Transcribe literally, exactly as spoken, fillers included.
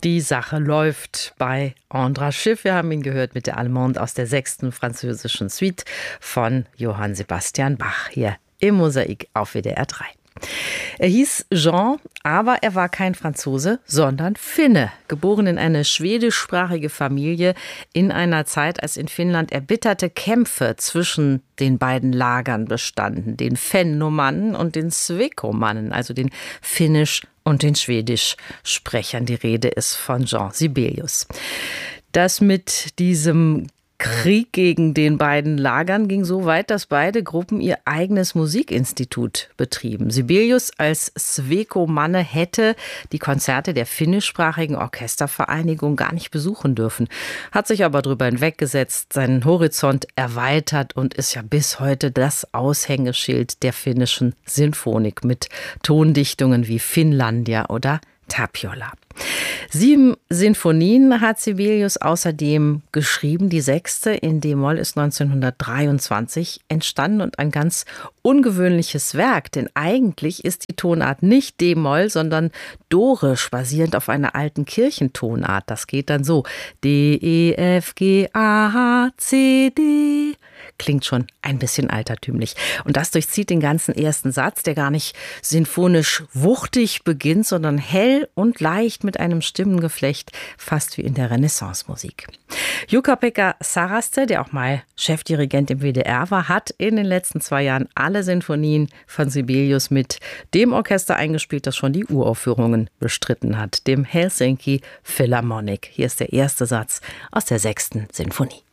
Die Sache läuft bei Andras Schiff. Wir haben ihn gehört mit der Allemande aus der sechsten französischen Suite von Johann Sebastian Bach hier im Mosaik auf W D R drei. Er hieß Jean, aber er war kein Franzose, sondern Finne, geboren in eine schwedischsprachige Familie in einer Zeit, als in Finnland erbitterte Kämpfe zwischen den beiden Lagern bestanden, den Fennomannen und den Svekomannen, also den Finnisch- und den Schwedisch-Sprechern. Die Rede ist von Jean Sibelius. Das mit diesem Krieg gegen den beiden Lagern ging so weit, dass beide Gruppen ihr eigenes Musikinstitut betrieben. Sibelius als Svekomanne hätte die Konzerte der finnischsprachigen Orchestervereinigung gar nicht besuchen dürfen, hat sich aber darüber hinweggesetzt, seinen Horizont erweitert und ist ja bis heute das Aushängeschild der finnischen Sinfonik mit Tondichtungen wie Finlandia oder Tapiola. Sieben Sinfonien hat Sibelius außerdem geschrieben. Die sechste in D-Moll ist neunzehnhundertdreiundzwanzig entstanden und ein ganz ungewöhnliches Werk, denn eigentlich ist die Tonart nicht D-Moll, sondern Dorisch, basierend auf einer alten Kirchentonart. Das geht dann so: D, E, F, G, A, H, C, D. Klingt schon ein bisschen altertümlich. Und das durchzieht den ganzen ersten Satz, der gar nicht sinfonisch wuchtig beginnt, sondern hell und leicht mit einem Stimmengeflecht, fast wie in der Renaissance-Musik. Jukka-Pekka Saraste, der auch mal Chefdirigent im W D R war, hat in den letzten zwei Jahren alle Sinfonien von Sibelius mit dem Orchester eingespielt, das schon die Uraufführungen bestritten hat, dem Helsinki Philharmonic. Hier ist der erste Satz aus der sechsten Sinfonie.